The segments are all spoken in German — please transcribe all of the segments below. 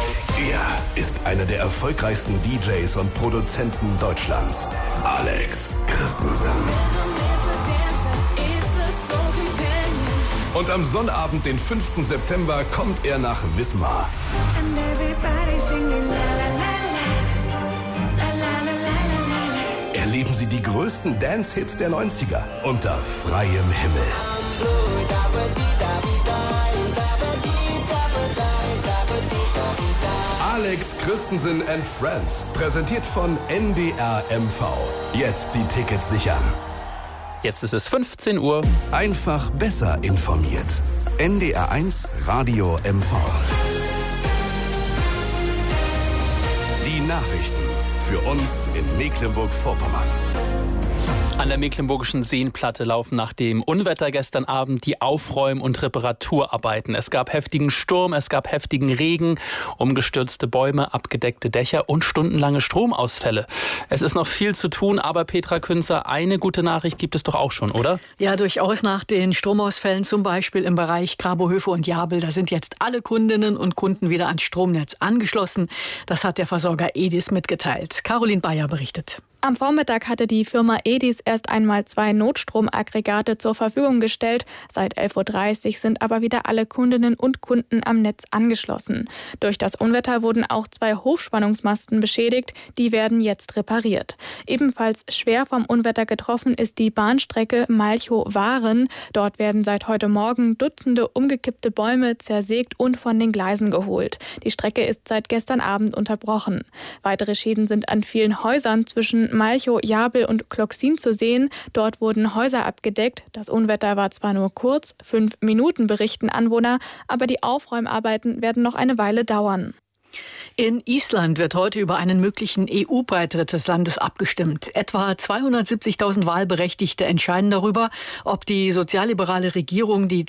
Er ist einer der erfolgreichsten DJs und Produzenten Deutschlands. Alex Christensen. Und am Sonnabend, den 5. September, kommt er nach Wismar. Erleben Sie die größten Dance-Hits der 90er unter freiem Himmel. Alex Christensen and Friends, präsentiert von NDR MV. Jetzt die Tickets sichern. Jetzt ist es 15 Uhr. Einfach besser informiert. NDR 1 Radio MV. Die Nachrichten für uns in Mecklenburg-Vorpommern. An der Mecklenburgischen Seenplatte laufen nach dem Unwetter gestern Abend die Aufräum- und Reparaturarbeiten. Es gab heftigen Sturm, es gab heftigen Regen, umgestürzte Bäume, abgedeckte Dächer und stundenlange Stromausfälle. Es ist noch viel zu tun, aber Petra Künzer, eine gute Nachricht gibt es doch auch schon, oder? Ja, durchaus. Nach den Stromausfällen, zum Beispiel im Bereich Grabohöfe und Jabel, da sind jetzt alle Kundinnen und Kunden wieder ans Stromnetz angeschlossen. Das hat der Versorger Edis mitgeteilt. Caroline Bayer berichtet. Am Vormittag hatte die Firma Edis erst einmal 2 Notstromaggregate zur Verfügung gestellt. Seit 11:30 Uhr sind aber wieder alle Kundinnen und Kunden am Netz angeschlossen. Durch das Unwetter wurden auch 2 Hochspannungsmasten beschädigt. Die werden jetzt repariert. Ebenfalls schwer vom Unwetter getroffen ist die Bahnstrecke Malchow-Waren. Dort werden seit heute Morgen Dutzende umgekippte Bäume zersägt und von den Gleisen geholt. Die Strecke ist seit gestern Abend unterbrochen. Weitere Schäden sind an vielen Häusern zwischen Malchow, Jabel und Kloxin zu sehen. Dort wurden Häuser abgedeckt. Das Unwetter war zwar nur kurz, 5 Minuten, berichten Anwohner, aber die Aufräumarbeiten werden noch eine Weile dauern. In Island wird heute über einen möglichen EU-Beitritt des Landes abgestimmt. Etwa 270.000 Wahlberechtigte entscheiden darüber, ob die sozialliberale Regierung die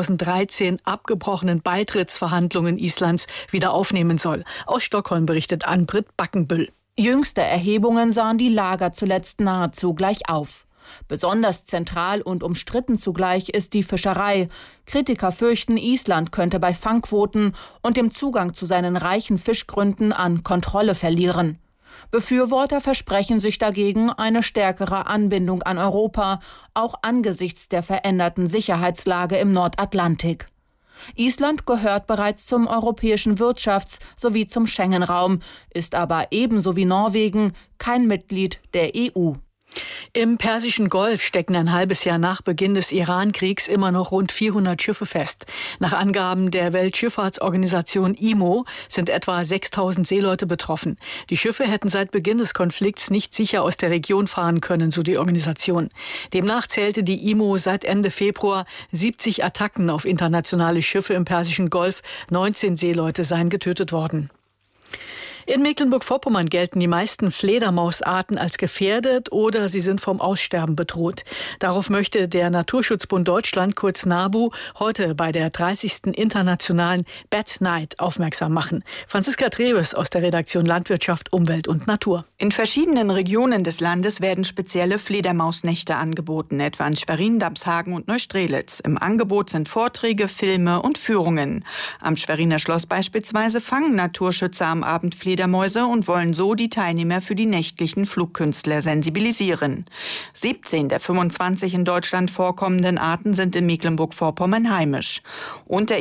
2013 abgebrochenen Beitrittsverhandlungen Islands wieder aufnehmen soll. Aus Stockholm berichtet Ann-Britt Backenbüll. Jüngste Erhebungen sahen die Lager zuletzt nahezu gleich auf. Besonders zentral und umstritten zugleich ist die Fischerei. Kritiker fürchten, Island könnte bei Fangquoten und dem Zugang zu seinen reichen Fischgründen an Kontrolle verlieren. Befürworter versprechen sich dagegen eine stärkere Anbindung an Europa, auch angesichts der veränderten Sicherheitslage im Nordatlantik. Island gehört bereits zum europäischen Wirtschafts- sowie zum Schengen-Raum, ist aber ebenso wie Norwegen kein Mitglied der EU. Im Persischen Golf stecken ein halbes Jahr nach Beginn des Iran-Kriegs immer noch rund 400 Schiffe fest. Nach Angaben der Weltschifffahrtsorganisation IMO sind etwa 6.000 Seeleute betroffen. Die Schiffe hätten seit Beginn des Konflikts nicht sicher aus der Region fahren können, so die Organisation. Demnach zählte die IMO seit Ende Februar 70 Attacken auf internationale Schiffe im Persischen Golf. 19 Seeleute seien getötet worden. In Mecklenburg-Vorpommern gelten die meisten Fledermausarten als gefährdet oder sie sind vom Aussterben bedroht. Darauf möchte der Naturschutzbund Deutschland, kurz NABU, heute bei der 30. internationalen Bat Night aufmerksam machen. Franziska Trebes aus der Redaktion Landwirtschaft, Umwelt und Natur. In verschiedenen Regionen des Landes werden spezielle Fledermausnächte angeboten, etwa in Schwerin, Dabshagen und Neustrelitz. Im Angebot sind Vorträge, Filme und Führungen. Am Schweriner Schloss beispielsweise fangen Naturschützer am Abend Fledermäuse und wollen so die Teilnehmer für die nächtlichen Flugkünstler sensibilisieren. 17 der 25 in Deutschland vorkommenden Arten sind in Mecklenburg-Vorpommern heimisch. Unter